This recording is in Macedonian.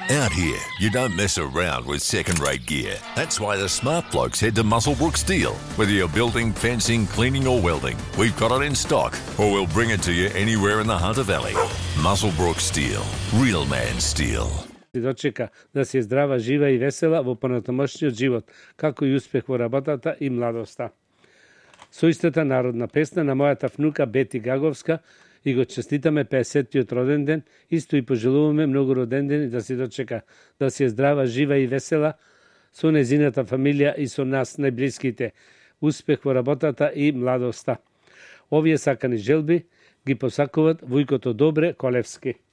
Out here, you don't mess around with second-rate gear. That's why the smart blokes head to Muswellbrook Steel. Whether you're building, fencing, cleaning or welding, we've got it in stock, or we'll bring it to you anywhere in the Hunter Valley. Muswellbrook Steel. Real man steel. Dočeka da si je zdrava, živa i vesela во понатомошниот живот, како и успех во работата и младоста. Соистата народна песна на мојата внука Бети Гаговска и го честитаме 50-тиот роден ден, исто и пожелуваме многу роден ден и да си дочека да си е здрава, жива и весела со незината фамилија и со нас најблиските. Успех во работата и младоста. Овие сакани желби ги посакуваат Вујкото Добре Колевски.